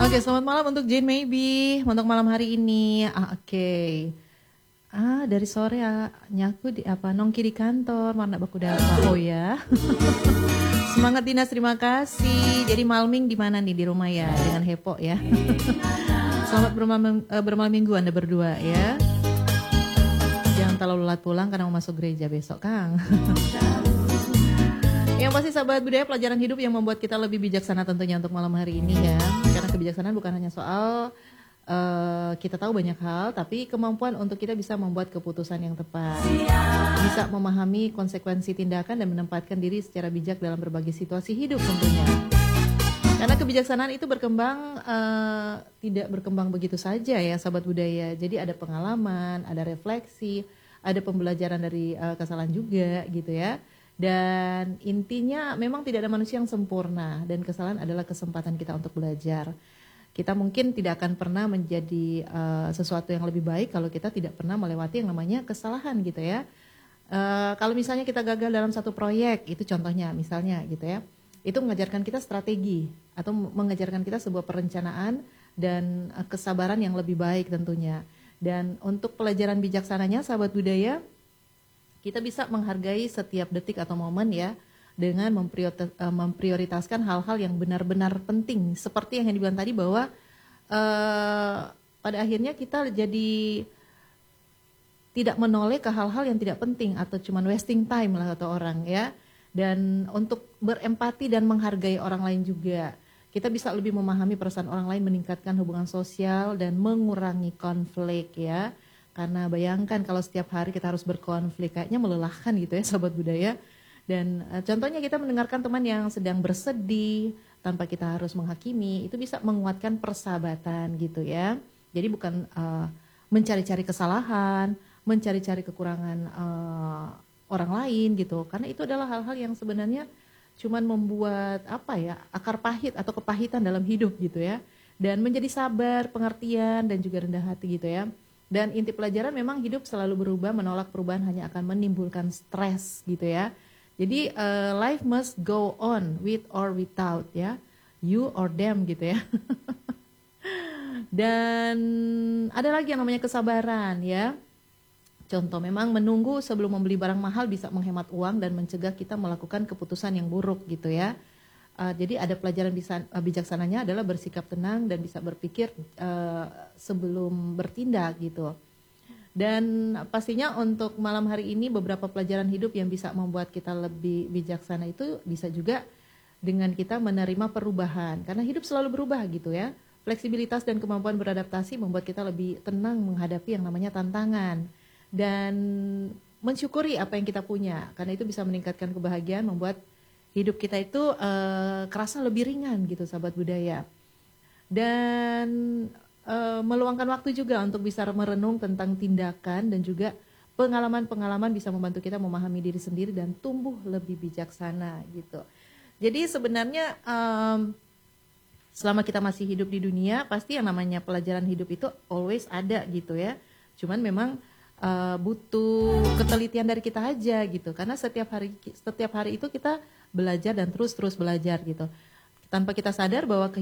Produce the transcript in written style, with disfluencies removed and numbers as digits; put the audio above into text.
Oke, selamat malam untuk Jane Maybe untuk malam hari ini. Oke. Dari sore nyaku di nongki di kantor, mana baku dapat ya. Semangat Dinas, terima kasih. Jadi Malming di mana nih, di rumah ya, dengan Hepo ya. Selamat bermalam minggu Anda berdua ya. Jangan terlalu telat pulang karena mau masuk gereja besok, Kang. Yang pasti sahabat budaya, pelajaran hidup yang membuat kita lebih bijaksana tentunya untuk malam hari ini ya. Karena kebijaksanaan bukan hanya soal kita tahu banyak hal, tapi kemampuan untuk kita bisa membuat keputusan yang tepat, bisa memahami konsekuensi tindakan dan menempatkan diri secara bijak dalam berbagai situasi hidup tentunya. Karena kebijaksanaan itu berkembang tidak berkembang begitu saja ya sahabat budaya. Jadi ada pengalaman, ada refleksi, ada pembelajaran dari kesalahan juga gitu ya. Dan intinya memang tidak ada manusia yang sempurna dan kesalahan adalah kesempatan kita untuk belajar. Kita mungkin tidak akan pernah menjadi sesuatu yang lebih baik kalau kita tidak pernah melewati yang namanya kesalahan gitu ya. Kalau misalnya kita gagal dalam satu proyek, itu contohnya misalnya gitu ya, itu mengajarkan kita strategi atau mengajarkan kita sebuah perencanaan dan kesabaran yang lebih baik tentunya. Dan untuk pelajaran bijaksananya sahabat budaya, kita bisa menghargai setiap detik atau momen ya, dengan memprioritaskan hal-hal yang benar-benar penting. Seperti yang dibilang tadi bahwa pada akhirnya kita jadi tidak menoleh ke hal-hal yang tidak penting atau cuman wasting time lah kata orang ya. Dan untuk berempati dan menghargai orang lain juga. Kita bisa lebih memahami perasaan orang lain, meningkatkan hubungan sosial dan mengurangi konflik ya. Karena bayangkan kalau setiap hari kita harus berkonflik, kayaknya melelahkan gitu ya sahabat budaya. Dan contohnya kita mendengarkan teman yang sedang bersedih tanpa kita harus menghakimi, itu bisa menguatkan persahabatan gitu ya. Jadi bukan mencari-cari kesalahan, mencari-cari kekurangan orang lain gitu. Karena itu adalah hal-hal yang sebenarnya cuman membuat akar pahit atau kepahitan dalam hidup gitu ya. Dan menjadi sabar, pengertian dan juga rendah hati gitu ya. Dan inti pelajaran memang hidup selalu berubah, menolak perubahan hanya akan menimbulkan stres gitu ya. Jadi life must go on with or without ya, you or them gitu ya. Dan ada lagi yang namanya kesabaran ya. Contoh memang menunggu sebelum membeli barang mahal bisa menghemat uang dan mencegah kita melakukan keputusan yang buruk gitu ya. Jadi ada pelajaran bijaksananya adalah bersikap tenang dan bisa berpikir sebelum bertindak gitu. Dan pastinya untuk malam hari ini beberapa pelajaran hidup yang bisa membuat kita lebih bijaksana itu bisa juga dengan kita menerima perubahan. Karena hidup selalu berubah gitu ya. Fleksibilitas dan kemampuan beradaptasi membuat kita lebih tenang menghadapi yang namanya tantangan. Dan mensyukuri apa yang kita punya. Karena itu bisa meningkatkan kebahagiaan, membuat hidup kita itu kerasa lebih ringan gitu sahabat budaya. Dan meluangkan waktu juga untuk bisa merenung tentang tindakan dan juga pengalaman-pengalaman bisa membantu kita memahami diri sendiri dan tumbuh lebih bijaksana gitu. Jadi sebenarnya selama kita masih hidup di dunia pasti yang namanya pelajaran hidup itu always ada gitu ya. Cuman memang butuh ketelitian dari kita aja gitu. Karena setiap hari itu kita belajar dan terus belajar gitu. Tanpa kita sadar bahwa